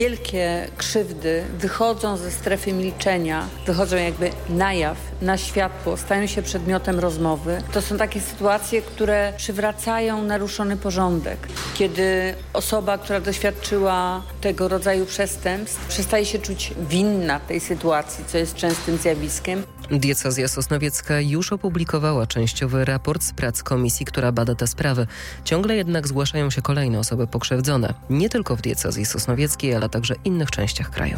Wielkie krzywdy wychodzą ze strefy milczenia, wychodzą jakby na jaw, na światło, stają się przedmiotem rozmowy. To są takie sytuacje, które przywracają naruszony porządek. Kiedy osoba, która doświadczyła tego rodzaju przestępstw, przestaje się czuć winna tej sytuacji, co jest częstym zjawiskiem. Diecezja sosnowiecka już opublikowała częściowy raport z prac komisji, która bada te sprawy. Ciągle jednak zgłaszają się kolejne osoby pokrzywdzone. Nie tylko w diecezji sosnowieckiej, ale także innych częściach kraju.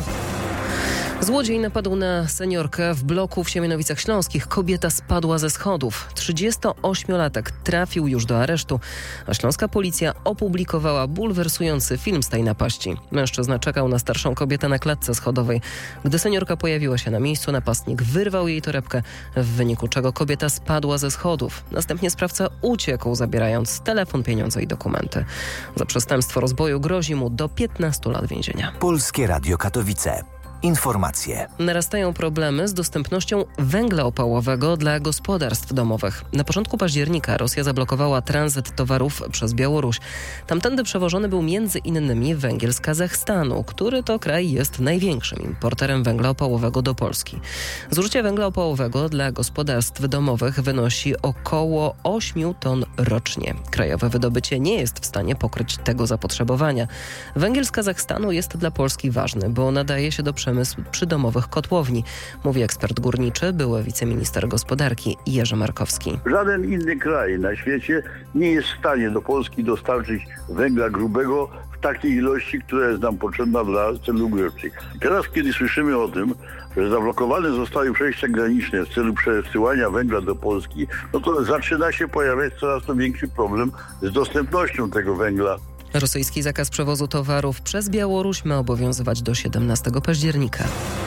Złodziej napadł na seniorkę w bloku w Siemianowicach Śląskich. Kobieta spadła ze schodów. 38-latek trafił już do aresztu, a śląska policja opublikowała bulwersujący film z tej napaści. Mężczyzna czekał na starszą kobietę na klatce schodowej. Gdy seniorka pojawiła się na miejscu, napastnik wyrwał jej torebkę, w wyniku czego kobieta spadła ze schodów. Następnie sprawca uciekł, zabierając telefon, pieniądze i dokumenty. Za przestępstwo rozboju grozi mu do 15 lat więzienia. Polskie Radio Katowice. Informacje. Narastają problemy z dostępnością węgla opałowego dla gospodarstw domowych. Na początku października Rosja zablokowała tranzyt towarów przez Białoruś. Tamtędy przewożony był m.in. węgiel z Kazachstanu, który to kraj jest największym importerem węgla opałowego do Polski. Zużycie węgla opałowego dla gospodarstw domowych wynosi około 8 ton rocznie. Krajowe wydobycie nie jest w stanie pokryć tego zapotrzebowania. Węgiel z Kazachstanu jest dla Polski ważny, bo nadaje się do przemysłu przydomowych kotłowni, mówi ekspert górniczy, były wiceminister gospodarki Jerzy Markowski. Żaden inny kraj na świecie nie jest w stanie do Polski dostarczyć węgla grubego w takiej ilości, która jest nam potrzebna dla celów górniczych. Teraz, kiedy słyszymy o tym, że zablokowane zostały przejścia graniczne w celu przesyłania węgla do Polski, no to zaczyna się pojawiać coraz to większy problem z dostępnością tego węgla. Rosyjski zakaz przewozu towarów przez Białoruś ma obowiązywać do 17 października.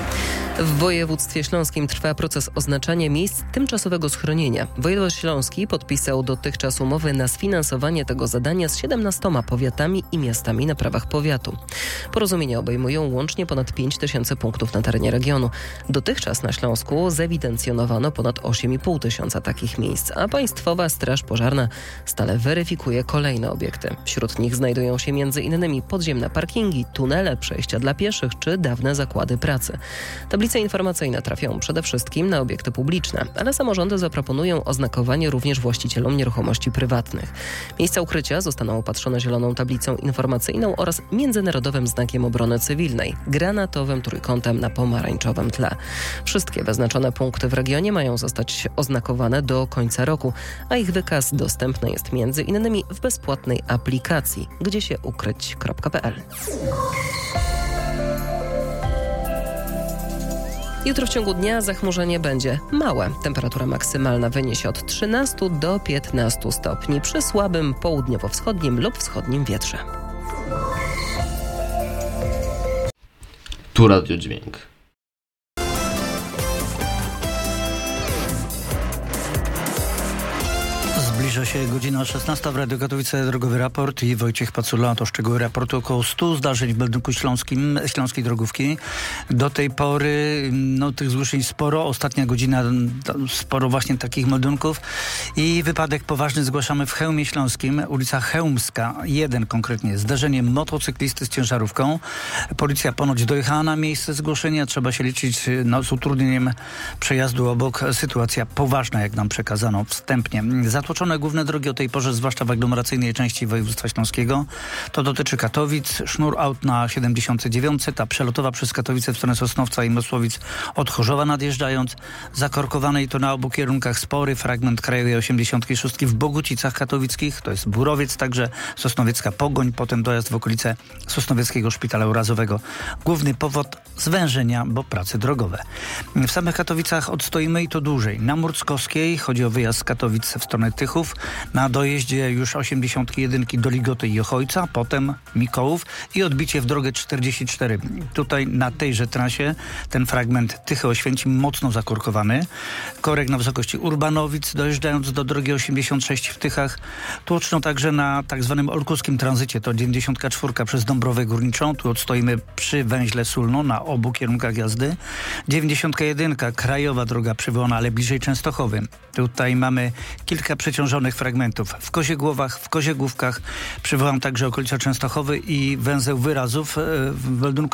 W województwie śląskim trwa proces oznaczania miejsc tymczasowego schronienia. Wojewoda śląski podpisał dotychczas umowy na sfinansowanie tego zadania z 17 powiatami i miastami na prawach powiatu. Porozumienia obejmują łącznie ponad 5 tysięcy punktów na terenie regionu. Dotychczas na Śląsku zewidencjonowano ponad 8,5 tysiąca takich miejsc, a Państwowa Straż Pożarna stale weryfikuje kolejne obiekty. Wśród nich znajdują się m.in. podziemne parkingi, tunele, przejścia dla pieszych czy dawne zakłady pracy. Tablice informacyjne trafią przede wszystkim na obiekty publiczne, ale samorządy zaproponują oznakowanie również właścicielom nieruchomości prywatnych. Miejsca ukrycia zostaną opatrzone zieloną tablicą informacyjną oraz międzynarodowym znakiem obrony cywilnej, granatowym trójkątem na pomarańczowym tle. Wszystkie wyznaczone punkty w regionie mają zostać oznakowane do końca roku, a ich wykaz dostępny jest m.in. w bezpłatnej aplikacji gdziesiukryć.pl. Jutro w ciągu dnia zachmurzenie będzie małe. Temperatura maksymalna wyniesie od 13 do 15 stopni przy słabym południowo-wschodnim lub wschodnim wietrze. Tu Radio Dźwięk. Zbliża się godzina 16 w Radio Katowice, drogowy raport i Wojciech Pacula. To szczegóły raportu. Około 100 zdarzeń w meldunku śląskiej drogówki. Do tej pory tych zgłoszeń sporo. Ostatnia godzina sporo właśnie takich meldunków. I wypadek poważny zgłaszamy w Chełmie Śląskim. Ulica Chełmska 1 konkretnie. Zdarzenie motocyklisty z ciężarówką. Policja ponoć dojechała na miejsce zgłoszenia. Trzeba się liczyć z utrudnieniem przejazdu obok. Sytuacja poważna, jak nam przekazano wstępnie. Zatłoczone główne drogi o tej porze, zwłaszcza w aglomeracyjnej części województwa śląskiego. To dotyczy Katowic, sznur aut na 79, ta przelotowa przez Katowice w stronę Sosnowca i Mysłowic od Chorzowa nadjeżdżając. Zakorkowane i to na obu kierunkach spory fragment krajowej 86 w Bogucicach katowickich, to jest Burowiec, także Sosnowiecka Pogoń, potem dojazd w okolice Sosnowieckiego Szpitala Urazowego. Główny powód zwężenia, bo prace drogowe. W samych Katowicach odstoimy i to dłużej. Na Murckowskiej chodzi o wyjazd z Katowic w stronę Tychów, na dojeździe już 81 do Ligoty i Ochojca, potem Mikołów i odbicie w drogę 44. Tutaj na tejże trasie ten fragment Tychy-Oświęcim mocno zakorkowany. Korek na wysokości Urbanowic, dojeżdżając do drogi 86 w Tychach. Tłoczno także na tak zwanym olkuskim tranzycie, to 94 przez Dąbrowę Górniczą. Tu odstoimy przy węźle Sulno na obu kierunkach jazdy. 91 krajowa droga przywołana, ale bliżej Częstochowy. Tutaj mamy kilka przeciążonych fragmentów. W Koziegłowach, w Koziegłówkach przywołam także okolica Częstochowy i węzeł Wyrazów w meldunku